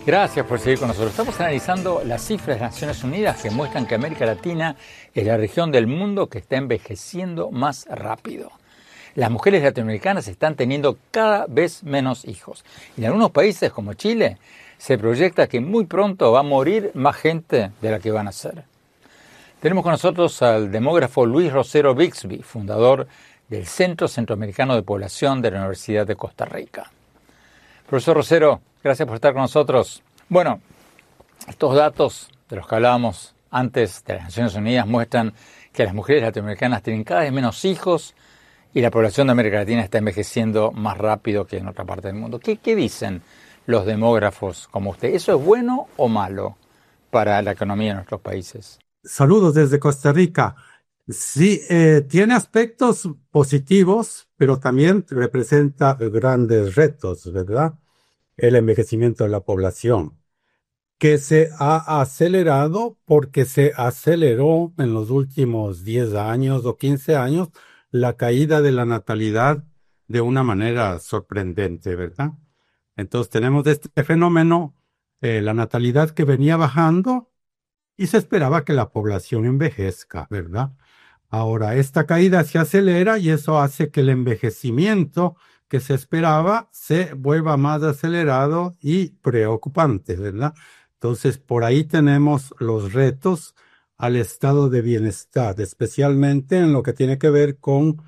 Gracias por seguir con nosotros. Estamos analizando las cifras de Naciones Unidas que muestran que América Latina es la región del mundo que está envejeciendo más rápido. Las mujeres latinoamericanas están teniendo cada vez menos hijos. Y en algunos países como Chile se proyecta que muy pronto va a morir más gente de la que va a nacer. Tenemos con nosotros al demógrafo Luis Rosero Bixby, fundador del Centro Centroamericano de Población de la Universidad de Costa Rica. Profesor Rosero, gracias por estar con nosotros. Bueno, estos datos de los que hablábamos antes de las Naciones Unidas muestran que las mujeres latinoamericanas tienen cada vez menos hijos y la población de América Latina está envejeciendo más rápido que en otra parte del mundo. ¿Qué dicen los demógrafos como usted? ¿Eso es bueno o malo para la economía de nuestros países? Saludos desde Costa Rica. Sí, tiene aspectos positivos, pero también representa grandes retos, ¿verdad? El envejecimiento de la población, que se ha acelerado porque se aceleró en los últimos 10 años o 15 años la caída de la natalidad de una manera sorprendente, ¿verdad? Entonces tenemos este fenómeno, la natalidad que venía bajando y se esperaba que la población envejezca, ¿verdad? Ahora, esta caída se acelera y eso hace que el envejecimiento que se esperaba se vuelva más acelerado y preocupante, ¿verdad? Entonces, por ahí tenemos los retos al estado de bienestar, especialmente en lo que tiene que ver con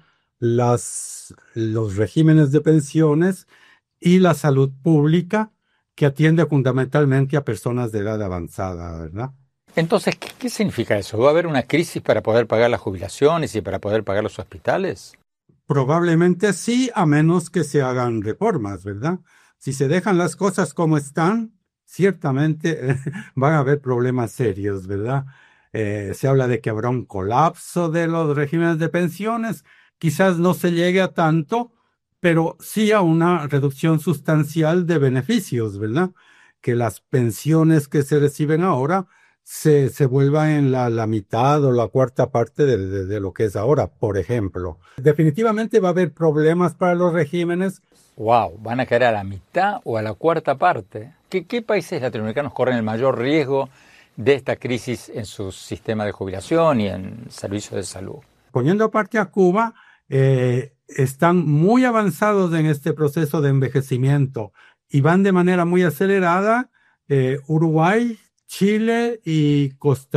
los regímenes de pensiones y la salud pública que atiende fundamentalmente a personas de edad avanzada, ¿verdad? Entonces, ¿qué significa eso? ¿Va a haber una crisis para poder pagar las jubilaciones y para poder pagar los hospitales? Probablemente sí, a menos que se hagan reformas, ¿verdad? Si se dejan las cosas como están, ciertamente van a haber problemas serios, ¿verdad? Se habla de que habrá un colapso de los regímenes de pensiones. Quizás no se llegue a tanto, pero sí a una reducción sustancial de beneficios, ¿verdad? Que las pensiones que se reciben ahora se vuelva en la mitad o la cuarta parte de lo que es ahora, por ejemplo. Definitivamente va a haber problemas para los regímenes. ¡Wow! ¿Van a caer a la mitad o a la cuarta parte? ¿Qué países latinoamericanos corren el mayor riesgo de esta crisis en su sistema de jubilación y en servicios de salud? Poniendo aparte a Cuba, están muy avanzados en este proceso de envejecimiento y van de manera muy acelerada Uruguay, Chile y Costa